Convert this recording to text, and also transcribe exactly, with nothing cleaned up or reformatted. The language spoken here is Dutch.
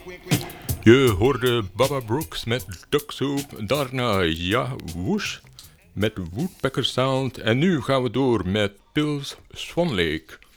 Je hoorde Baba Brooks met Duck Soup. Daarna Ja Whoosh met Woodpecker Sound. En nu gaan we door met Pils Swan Lake.